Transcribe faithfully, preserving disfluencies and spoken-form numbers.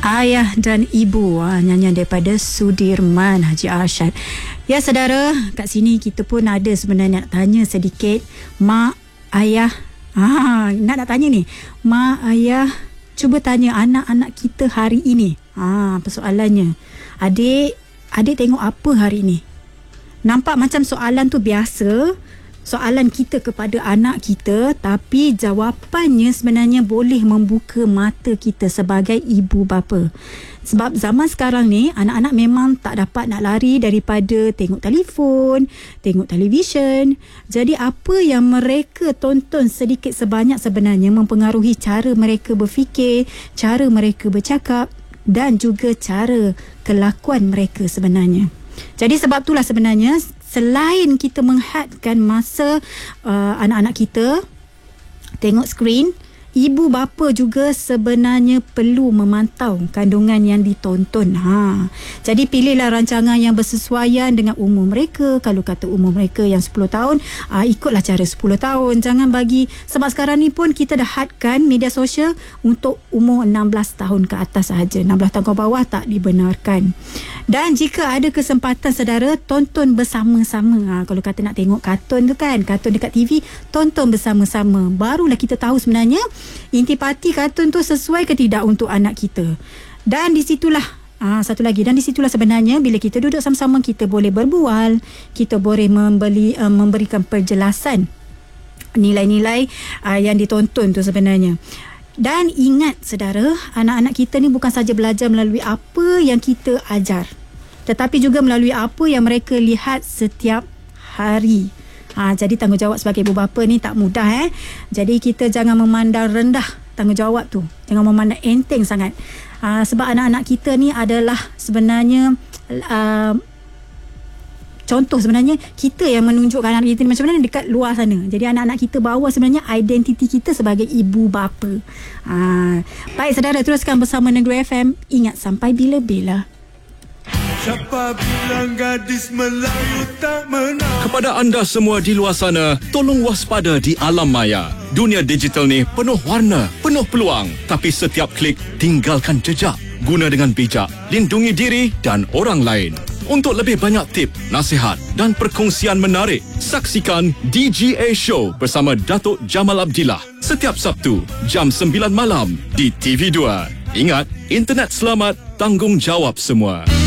Ayah dan Ibu, ha, nyanyian daripada Sudirman Haji Arsyad. Ya saudara, kat sini kita pun ada sebenarnya nak tanya sedikit. Mak, ayah, ha, nak nak tanya ni. Mak, ayah, cuba tanya anak-anak kita hari ini. Ha, persoalannya. Adik, adik tengok apa hari ini? Nampak macam soalan tu biasa, soalan kita kepada anak kita, tapi jawapannya sebenarnya boleh membuka mata kita sebagai ibu bapa. Sebab zaman sekarang ni, anak-anak memang tak dapat nak lari daripada tengok telefon, tengok televisyen. Jadi apa yang mereka tonton sedikit sebanyak sebenarnya mempengaruhi cara mereka berfikir, cara mereka bercakap dan juga cara kelakuan mereka sebenarnya. Jadi sebab itulah sebenarnya, selain kita menghadkan masa uh, anak-anak kita tengok skrin, ibu bapa juga sebenarnya perlu memantau kandungan yang ditonton. Ha. Jadi pilihlah rancangan yang bersesuaian dengan umur mereka. Kalau kata umur mereka yang sepuluh tahun, uh, ikutlah cara sepuluh tahun. Jangan bagi, sebab sekarang ni pun kita dah hadkan media sosial untuk umur enam belas tahun ke atas sahaja. enam belas tahun ke bawah tak dibenarkan. Dan jika ada kesempatan saudara, tonton bersama-sama. Ha, kalau kata nak tengok kartun tu kan, kartun dekat T V, tonton bersama-sama. Barulah kita tahu sebenarnya intipati kartun tu sesuai ke tidak untuk anak kita. Dan di situlah ha, satu lagi, dan di situlah sebenarnya bila kita duduk sama-sama, kita boleh berbual, kita boleh membeli, uh, memberikan penjelasan nilai-nilai uh, yang ditonton tu sebenarnya. Dan ingat saudara, anak-anak kita ni bukan saja belajar melalui apa yang kita ajar, tetapi juga melalui apa yang mereka lihat setiap hari. Ha, jadi tanggungjawab sebagai ibu bapa ni tak mudah eh. Jadi kita jangan memandang rendah tanggungjawab tu. Jangan memandang enteng sangat. Ha, sebab anak-anak kita ni adalah sebenarnya uh, contoh sebenarnya kita yang menunjukkan anak kita ni macam mana dekat luar sana. Jadi anak-anak kita bawa sebenarnya identiti kita sebagai ibu bapa. Ha, baik saudara, teruskan bersama Negeri F M. Ingat sampai bila-bila. Siapa bilang gadis Melayu tak menang? Kepada anda semua di luar sana, tolong waspada di alam maya. Dunia digital ni penuh warna, penuh peluang. Tapi setiap klik, tinggalkan jejak. Guna dengan bijak, lindungi diri dan orang lain. Untuk lebih banyak tip, nasihat dan perkongsian menarik, saksikan D G A Show bersama Datuk Jamal Abdillah setiap Sabtu jam sembilan malam di T V dua. Ingat, internet selamat, tanggungjawab semua.